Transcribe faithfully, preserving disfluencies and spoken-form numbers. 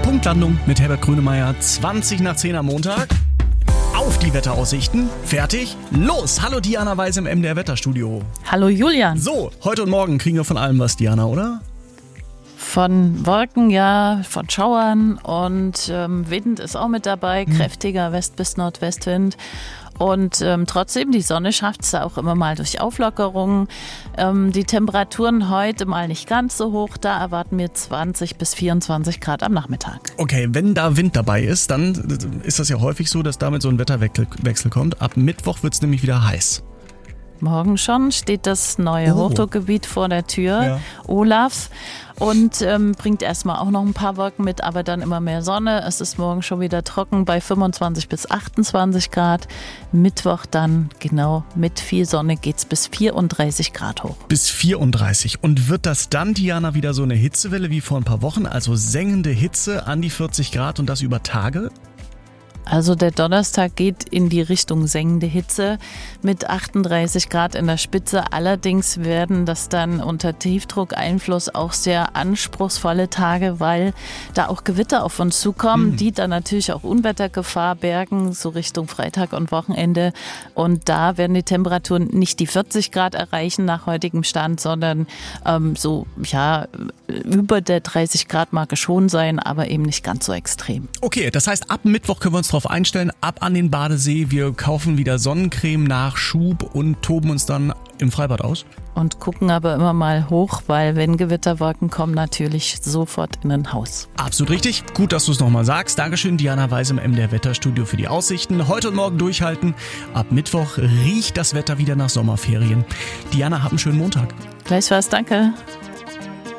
Punktlandung mit Herbert Grönemeyer, zwanzig nach zehn am Montag. Auf die Wetteraussichten. Fertig? Los! Hallo Diana Weiß im M D R Wetterstudio. Hallo Julian. So, heute und morgen kriegen wir von allem was, Diana, oder? Von Wolken, ja, von Schauern und ähm, Wind ist auch mit dabei, hm. kräftiger West- bis Nordwestwind. Und ähm, trotzdem, die Sonne schafft es auch immer mal durch Auflockerungen. Ähm, die Temperaturen heute mal nicht ganz so hoch, da erwarten wir zwanzig bis vierundzwanzig Grad am Nachmittag. Okay, wenn da Wind dabei ist, dann ist das ja häufig so, dass damit so ein Wetterwechsel kommt. Ab Mittwoch wird es nämlich wieder heiß. Morgen schon steht das neue oh. Hochdruckgebiet vor der Tür, ja. Olaf, und ähm, bringt erstmal auch noch ein paar Wolken mit, aber dann immer mehr Sonne. Es ist morgen schon wieder trocken bei fünfundzwanzig bis achtundzwanzig Grad. Mittwoch dann genau mit viel Sonne geht's bis vierunddreißig Grad hoch. Bis vierunddreißig. Und wird das dann, Diana, wieder so eine Hitzewelle wie vor ein paar Wochen? Also sengende Hitze an die vierzig Grad und das über Tage? Also der Donnerstag geht in die Richtung sengende Hitze mit achtunddreißig Grad in der Spitze. Allerdings werden das dann unter Tiefdruckeinfluss auch sehr anspruchsvolle Tage, weil da auch Gewitter auf uns zukommen, mhm. die dann natürlich auch Unwettergefahr bergen, so Richtung Freitag und Wochenende. Und da werden die Temperaturen nicht die vierzig Grad erreichen nach heutigem Stand, sondern ähm, so ja über der dreißig Grad Marke schon sein, aber eben nicht ganz so extrem. Okay, das heißt, ab Mittwoch können wir uns drauf einstellen, ab an den Badesee. Wir kaufen wieder Sonnencreme nach Schub und toben uns dann im Freibad aus. Und gucken aber immer mal hoch, weil wenn Gewitterwolken kommen, natürlich sofort in ein Haus. Absolut richtig. Gut, dass du es nochmal sagst. Dankeschön, Diana Weiß im M D R Wetterstudio für die Aussichten. Heute und morgen durchhalten. Ab Mittwoch riecht das Wetter wieder nach Sommerferien. Diana, hab einen schönen Montag. Gleichfalls, danke.